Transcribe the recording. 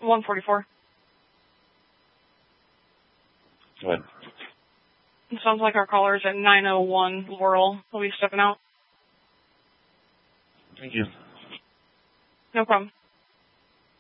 144. Go ahead. It sounds like our caller is at 901 Laurel. Will be stepping out. Thank you. No problem.